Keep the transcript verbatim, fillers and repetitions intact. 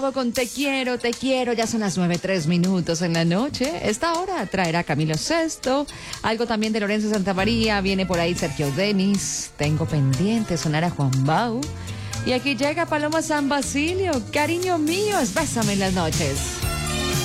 Con Te Quiero, Te Quiero, ya son las nueve, tres minutos en la noche. Esta hora traerá Camilo Sesto, algo también de Lorenzo Santamaría, viene por ahí Sergio Denis, tengo pendiente sonar a Juan Bau. Y aquí llega Paloma San Basilio, cariño mío, bésame en las noches.